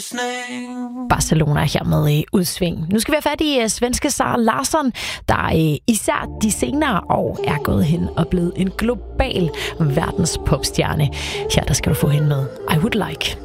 Barcelona her med i udsving. Nu skal vi have fat i svenske Sara Larsson, der især de senere år er gået hen og blevet en global verdens popstjerne. Her der skal du få hende med I Would Like.